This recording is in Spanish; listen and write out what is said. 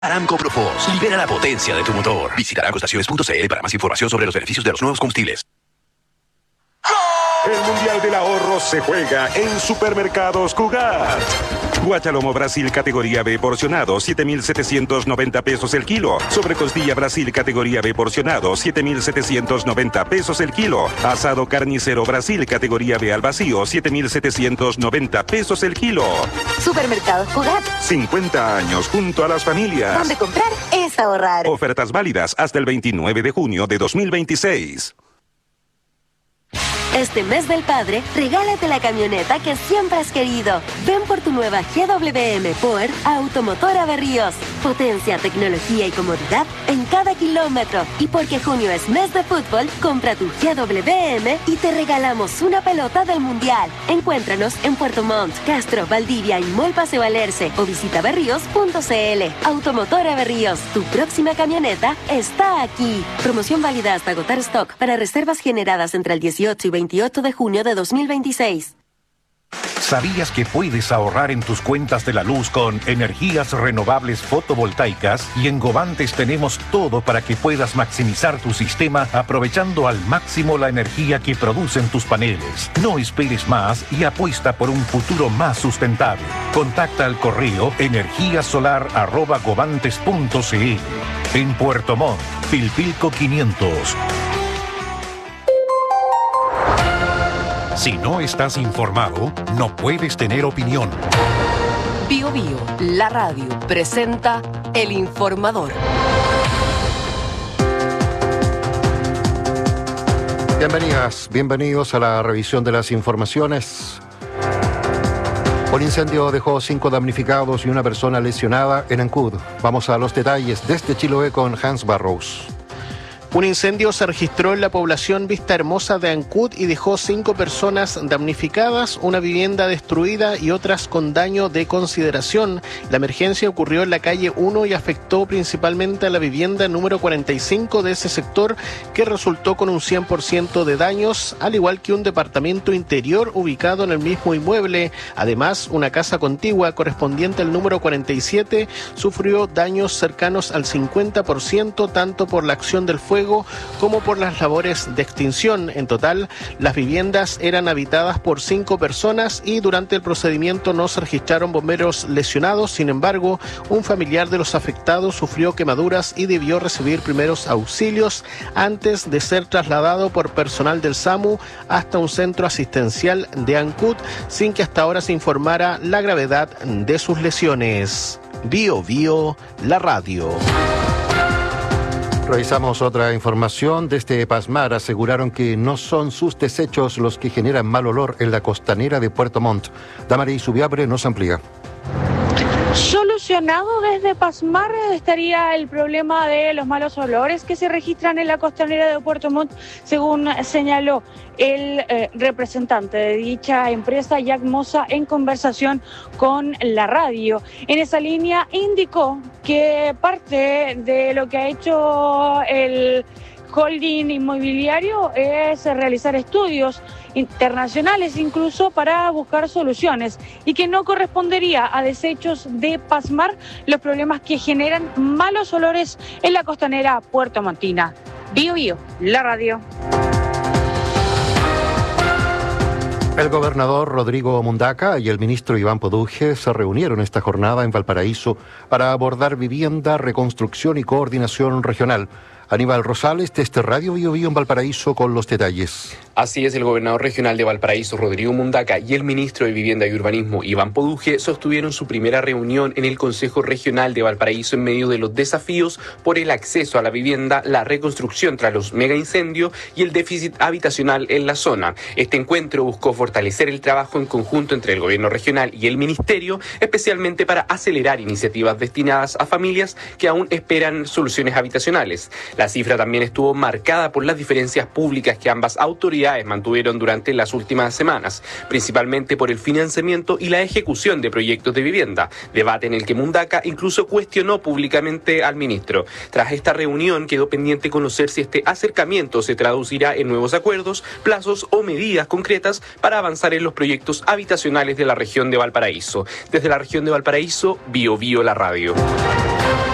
Aramco ProForce libera la potencia de tu motor. Visita aramcoestaciones.cl para más información sobre los beneficios de los nuevos combustibles. El Mundial del Ahorro se juega en Supermercados Cugat. Guachalomo Brasil categoría B porcionado, 7,790 pesos el kilo. Sobrecostilla Brasil categoría B porcionado, 7,790 pesos el kilo. Asado carnicero Brasil categoría B al vacío, 7,790 pesos el kilo. Supermercados Cugat. 50 años junto a las familias. Donde comprar es ahorrar. Ofertas válidas hasta el 29 de junio de 2026. Este mes del padre, regálate la camioneta que siempre has querido. Ven por tu nueva GWM Power a Automotora Berríos. Potencia, tecnología y comodidad en cada kilómetro. Y porque junio es mes de fútbol, compra tu GWM y te regalamos una pelota del Mundial. Encuéntranos en Puerto Montt, Castro, Valdivia y Mall Paseo Alerce o visita berríos.cl. Automotora Berríos, tu próxima camioneta está aquí. Promoción válida hasta agotar stock para reservas generadas entre el 18 y 28 de junio de 2026. ¿Sabías que puedes ahorrar en tus cuentas de la luz con energías renovables fotovoltaicas? Y en Govantes tenemos todo para que puedas maximizar tu sistema aprovechando al máximo la energía que producen tus paneles. No esperes más y apuesta por un futuro más sustentable. Contacta al correo energiasolar@govantes.cl. En Puerto Montt, Pilpilco 500. Si no estás informado, no puedes tener opinión. Bio Bio, la radio, presenta El Informador. Bienvenidos a la revisión de las informaciones. Un incendio dejó 5 damnificados y una persona lesionada en Ancud. Vamos a los detalles desde Chiloé con Hans Barrows. Un incendio se registró en la población Vista Hermosa de Ancud y dejó 5 personas damnificadas, una vivienda destruida y otras con daño de consideración. La emergencia ocurrió en la calle 1 y afectó principalmente a la vivienda número 45 de ese sector, que resultó con un 100% de daños, al igual que un departamento interior ubicado en el mismo inmueble. Además, una casa contigua correspondiente al número 47 sufrió daños cercanos al 50%, tanto por la acción del fuego como por las labores de extinción. En total, las viviendas eran habitadas por 5 personas y durante el procedimiento no se registraron bomberos lesionados. Sin embargo, un familiar de los afectados sufrió quemaduras y debió recibir primeros auxilios antes de ser trasladado por personal del SAMU hasta un centro asistencial de Ancud, sin que hasta ahora se informara la gravedad de sus lesiones. Bio Bio, la radio. Revisamos otra información. Desde Pasmar aseguraron que no son sus desechos los que generan mal olor en la costanera de Puerto Montt. Damaris Subiabre nos amplía. Solucionado desde Pasmar estaría el problema de los malos olores que se registran en la costanera de Puerto Montt, según señaló el representante de dicha empresa, Jack Moza, en conversación con la radio. En esa línea indicó que parte de lo que ha hecho el holding inmobiliario es realizar estudios internacionales incluso para buscar soluciones y que no correspondería a desechos de Pasmar los problemas que generan malos olores en la costanera puertomontina. Bio Bio, la radio. El gobernador Rodrigo Mundaca y el ministro Iván Poduje se reunieron esta jornada en Valparaíso para abordar vivienda, reconstrucción y coordinación regional. Aníbal Rosales, desde Radio Bio Bio en Valparaíso, con los detalles. Así es, el gobernador regional de Valparaíso, Rodrigo Mundaca, y el ministro de Vivienda y Urbanismo, Iván Poduje, sostuvieron su primera reunión en el Consejo Regional de Valparaíso en medio de los desafíos por el acceso a la vivienda, la reconstrucción tras los megaincendios y el déficit habitacional en la zona. Este encuentro buscó fortalecer el trabajo en conjunto entre el gobierno regional y el ministerio, especialmente para acelerar iniciativas destinadas a familias que aún esperan soluciones habitacionales. La cifra también estuvo marcada por las diferencias públicas que ambas autoridades mantuvieron durante las últimas semanas, principalmente por el financiamiento y la ejecución de proyectos de vivienda, debate en el que Mundaca incluso cuestionó públicamente al ministro. Tras esta reunión quedó pendiente conocer si este acercamiento se traducirá en nuevos acuerdos, plazos o medidas concretas para avanzar en los proyectos habitacionales de la región de Valparaíso. Desde la región de Valparaíso, Bio Bio, la radio.